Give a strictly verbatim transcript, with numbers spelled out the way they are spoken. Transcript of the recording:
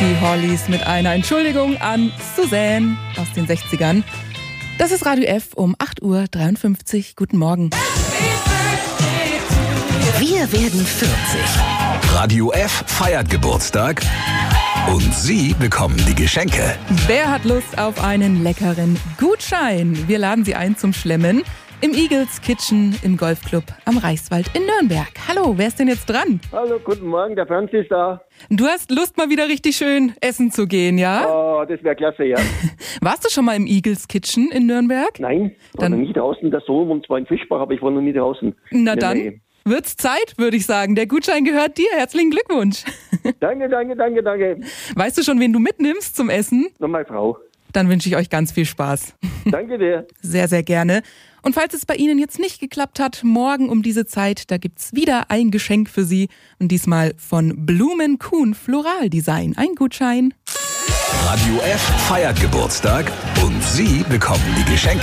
Die Hollies mit einer Entschuldigung an Suzanne aus den sechzigern. Das ist Radio F um acht Uhr dreiundfünfzig. Guten Morgen. Wir werden vierzig. Radio F feiert Geburtstag und Sie bekommen die Geschenke. Wer hat Lust auf einen leckeren Gutschein? Wir laden Sie ein zum Schlemmen im Eagles Kitchen im Golfclub am Reichswald in Nürnberg. Hallo, wer ist denn jetzt dran? Hallo, guten Morgen, der Franz ist da. Du hast Lust, mal wieder richtig schön essen zu gehen, ja? Oh, das wäre klasse, ja. Warst du schon mal im Eagles Kitchen in Nürnberg? Nein, war Dann- noch nie draußen, der Sohn und zwar in Fischbach, aber ich war noch nie draußen. Na In der dann Nähe. wird's Zeit, würde ich sagen. Der Gutschein gehört dir. Herzlichen Glückwunsch. Danke, danke, danke, danke. Weißt du schon, wen du mitnimmst zum Essen? Noch meine Frau. Dann wünsche ich euch ganz viel Spaß. Danke dir. Sehr, sehr gerne. Und falls es bei Ihnen jetzt nicht geklappt hat, morgen um diese Zeit, da gibt's wieder ein Geschenk für Sie. Und diesmal von Blumenkuhn Floral Design. Ein Gutschein. Radio F feiert Geburtstag und Sie bekommen die Geschenke.